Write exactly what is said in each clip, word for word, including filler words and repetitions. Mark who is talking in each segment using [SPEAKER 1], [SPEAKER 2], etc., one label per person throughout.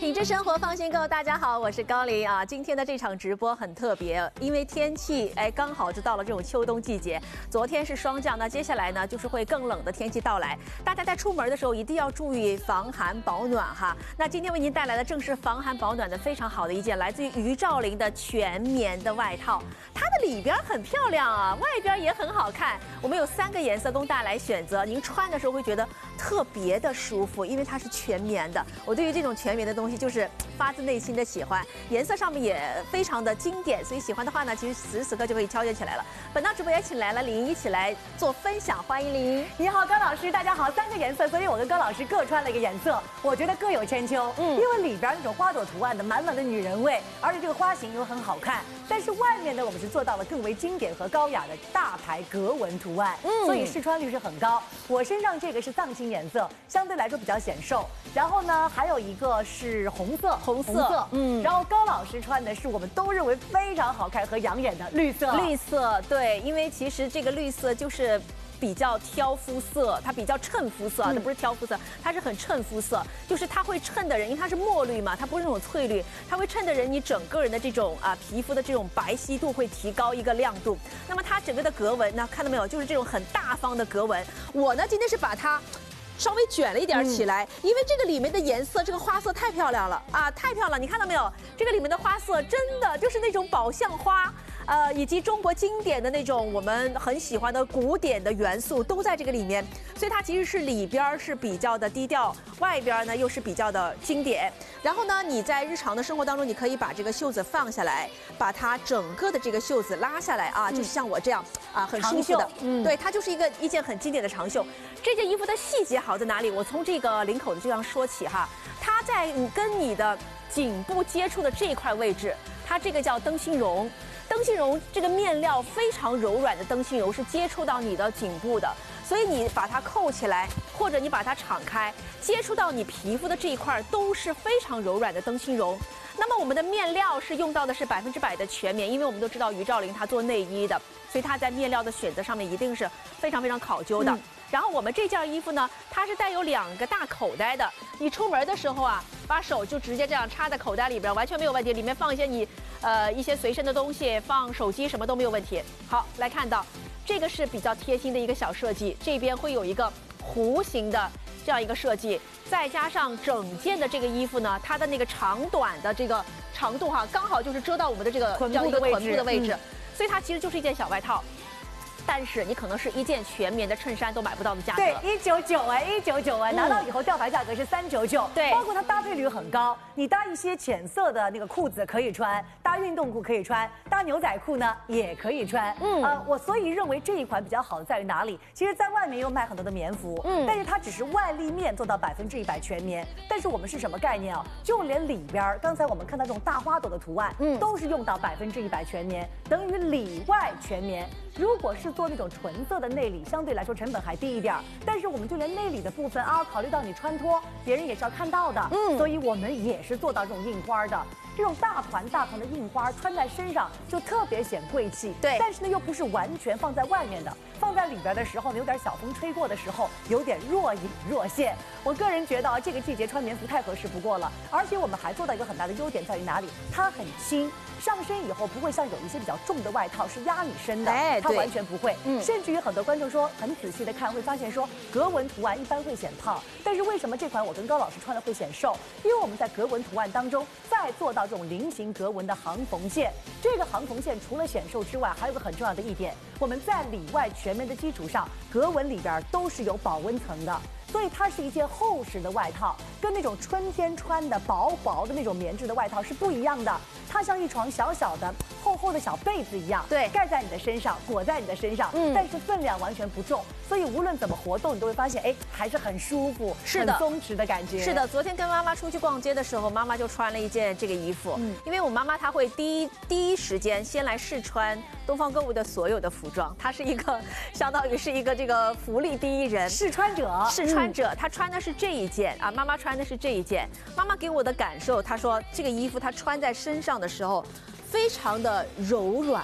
[SPEAKER 1] 品质生活放心购，大家好，我是高琳啊。今天的这场直播很特别，因为天气哎刚好就到了这种秋冬季节。昨天是霜降，那接下来呢就是会更冷的天气到来。大家在出门的时候一定要注意防寒保暖哈。那今天为您带来的正是防寒保暖的非常好的一件，来自于于兆林的全棉的外套。它的里边很漂亮啊，外边也很好看。我们有三个颜色供大家来选择，您穿的时候会觉得特别的舒服，因为它是全棉的。我对于这种全棉的东西就是发自内心的喜欢，颜色上面也非常的经典，所以喜欢的话呢，其实此时此刻就可以挑选起来了。本档直播也请来了李莹一起来做分享，欢迎李莹。
[SPEAKER 2] 你好，高老师，大家好。三个颜色，所以我跟高老师各穿了一个颜色，我觉得各有千秋。嗯，因为里边那种花朵图案的满满的女人味，而且这个花型又很好看。但是外面呢，我们是做到了更为经典和高雅的大牌格纹图案，嗯，所以试穿率是很高。我身上这个是藏青颜色，相对来说比较显瘦。然后呢，还有一个是红色，
[SPEAKER 1] 红色，红色
[SPEAKER 2] 嗯。然后高老师穿的是我们都认为非常好看和养眼的绿色，
[SPEAKER 1] 绿色，对，因为其实这个绿色就是比较挑肤色，它比较衬肤色，它不是挑肤色，它是很衬肤色，就是它会衬的人，因为它是墨绿嘛，它不是那种翠绿，它会衬的人你整个人的这种啊皮肤的这种白皙度会提高一个亮度。那么它整个的格纹，那看到没有，就是这种很大方的格纹。我呢今天是把它稍微卷了一点起来，嗯、因为这个里面的颜色，这个花色太漂亮了啊，太漂亮！你看到没有？这个里面的花色真的就是那种宝相花。呃，以及中国经典的那种我们很喜欢的古典的元素都在这个里面，所以它其实是里边是比较的低调，外边呢又是比较的经典。然后呢，你在日常的生活当中，你可以把这个袖子放下来，把它整个的这个袖子拉下来啊，嗯、就是像我这样啊，很舒服的。嗯，对，它就是一个一件很经典的长袖。这件衣服的细节好在哪里？我从这个领口的这样说起哈，它在你跟你的颈部接触的这一块位置，它这个叫灯芯绒。灯芯绒这个面料非常柔软的灯芯绒是接触到你的颈部的，所以你把它扣起来，或者你把它敞开，接触到你皮肤的这一块都是非常柔软的灯芯绒。那么我们的面料是用到的是百分之百的全棉，因为我们都知道于兆林他做内衣的，所以他在面料的选择上面一定是非常非常考究的。嗯、然后我们这件衣服呢，它是带有两个大口袋的，你出门的时候啊，把手就直接这样插在口袋里边，完全没有问题，里面放一些你。呃，一些随身的东西，放手机什么都没有问题。好，来看到，这个是比较贴心的一个小设计，这边会有一个弧形的这样一个设计，再加上整件的这个衣服呢，它的那个长短的这个长度哈，刚好就是遮到我们的这个
[SPEAKER 2] 臀部的位置，
[SPEAKER 1] 臀部的位置，嗯、所以它其实就是一件小外套。但是你可能是一件全棉的衬衫都买不到的价格，
[SPEAKER 2] 对，一九九哎，一九九哎，拿到以后吊牌价格是三九九，
[SPEAKER 1] 对，
[SPEAKER 2] 包括它搭配率很高，你搭一些浅色的那个裤子可以穿，搭运动裤可以穿，搭牛仔裤呢也可以穿，嗯，呃，我所以认为这一款比较好的在于哪里？其实，在外面又卖很多的棉服，嗯，但是它只是外立面做到百分之一百全棉，但是我们是什么概念啊？就连里边，刚才我们看到这种大花朵的图案，嗯，都是用到百分之一百全棉，等于里外全棉。如果是做那种纯色的内里，相对来说成本还低一点，但是我们就连内里的部分啊，考虑到你穿脱，别人也是要看到的，嗯，所以我们也是做到这种印花的。这种大团大团的印花穿在身上就特别显贵气，
[SPEAKER 1] 对，
[SPEAKER 2] 但是呢又不是完全放在外面的，放在里边的时候呢，有点小风吹过的时候，有点若隐若现。我个人觉得啊，这个季节穿棉服太合适不过了，而且我们还做到一个很大的优点在于哪里？它很轻。上身以后不会像有一些比较重的外套是压你身的，哎，它完全不会。嗯，甚至于很多观众说很仔细的看会发现说格纹图案一般会显胖，但是为什么这款我跟高老师穿的会显瘦？因为我们在格纹图案当中再做到这种菱形格纹的行缝线，这个行缝线除了显瘦之外，还有个很重要的一点，我们在里外全面的基础上，格纹里边都是有保温层的。所以它是一件厚实的外套，跟那种春天穿的薄薄的那种棉质的外套是不一样的。它像一床小小的、厚厚的小被子一样，
[SPEAKER 1] 对，
[SPEAKER 2] 盖在你的身上，裹在你的身上，嗯，但是分量完全不重，所以无论怎么活动，你都会发现，哎，还是很舒服，
[SPEAKER 1] 是的，
[SPEAKER 2] 很松弛的感觉。
[SPEAKER 1] 是的，昨天跟妈妈出去逛街的时候，妈妈就穿了一件这个衣服，嗯，因为我妈妈她会第一第一时间先来试穿东方购物的所有的服装，她是一个相当于是一个这个福利第一人，
[SPEAKER 2] 试穿者，
[SPEAKER 1] 试穿者，她穿的是这一件啊，妈妈穿的是这一件，妈妈给我的感受，她说这个衣服她穿在身上的时候，非常的柔软。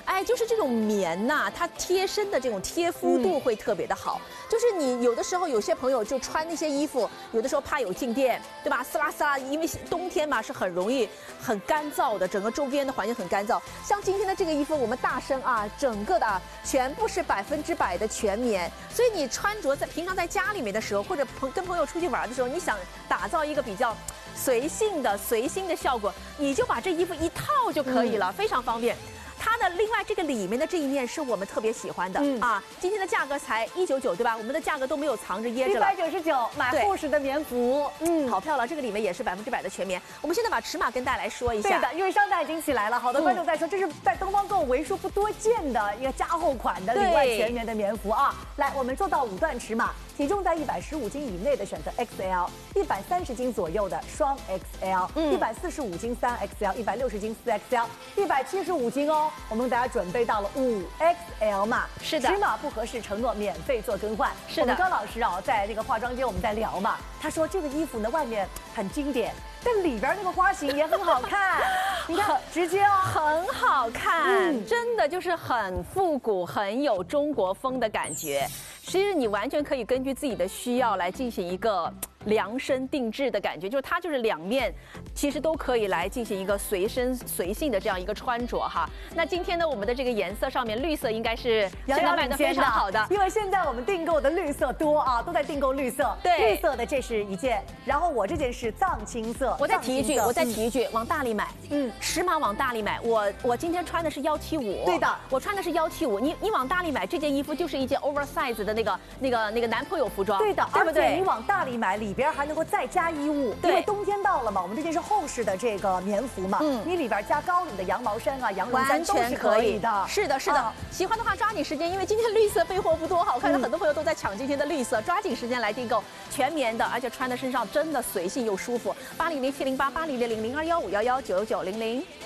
[SPEAKER 1] 哎，就是这种棉呐、它贴身的这种贴肤度会特别的好。嗯、就是你有的时候有些朋友就穿那些衣服，有的时候怕有静电，对吧？撕拉撕拉，因为冬天嘛是很容易很干燥的，整个周边的环境很干燥。像今天的这个衣服，我们大身啊，整个的啊全部是百分之百的全棉，所以你穿着在平常在家里面的时候，或者朋跟朋友出去玩的时候，你想打造一个比较随性的、随心的效果，你就把这衣服一套就可以了，嗯、非常方便。它的另外这个里面的这一面是我们特别喜欢的、嗯、啊，今天的价格才一九九，对吧？我们的价格都没有藏着掖着了，
[SPEAKER 2] 一百九十九买厚实的棉服，
[SPEAKER 1] 嗯，好漂亮。这个里面也是百分之百的全棉。我们现在把尺码跟大家来说一下。
[SPEAKER 2] 对的，因为商单已经起来了，好多观众在说，嗯、这是在东方购物为数不多见的一个加厚款的里外全棉的棉服啊。来，我们做到五段尺码。体重在一百十五斤以内的选择 X L， 一百三十斤左右的双 X L， 一百四十五斤三 X L， 一百六十斤四 X L， 一百七十五斤哦，我们给大家准备到了五 X L 码，
[SPEAKER 1] 是的，
[SPEAKER 2] 尺码不合适承诺免费做更换。
[SPEAKER 1] 是的，
[SPEAKER 2] 我们高老师啊，在这个化妆间我们在聊嘛，他说这个衣服呢外面很经典，但里边那个花型也很好看，你看直接哦，
[SPEAKER 1] 很好看，嗯、真的就是很复古，很有中国风的感觉。其实你完全可以根据自己的需要来进行一个量身定制的感觉，就是它就是两面，其实都可以来进行一个随身随性的这样一个穿着哈。那今天呢，我们的这个颜色上面绿色应该是现在卖的非常好的，
[SPEAKER 2] 因为现在我们订购的绿色多啊，都在订购绿色。
[SPEAKER 1] 对，
[SPEAKER 2] 绿色的这是一件，然后我这件是藏青色。
[SPEAKER 1] 我再提一句，我再提一句，往大里买，嗯，尺码往大里买。我我今天穿的是幺七五，
[SPEAKER 2] 对的，
[SPEAKER 1] 我穿的是幺七五。你你往大里买，这件衣服就是一件 oversize 的那个那个那个男朋友服装，
[SPEAKER 2] 对的，
[SPEAKER 1] 对不对？
[SPEAKER 2] 而且你往大里买，里边还能够再加衣物，因为冬天到了嘛，我们这件是厚实的这个棉服嘛，嗯，你里边加高领的羊毛衫啊、羊绒衫都是可以的。
[SPEAKER 1] 是的，是的，啊、喜欢的话抓紧时间，因为今天绿色备货不多，好看的很多朋友都在抢今天的绿色，抓紧时间来订购全棉的，而且穿在身上真的随性又舒服。八零零七零八八零零零零二幺五幺幺九九零零。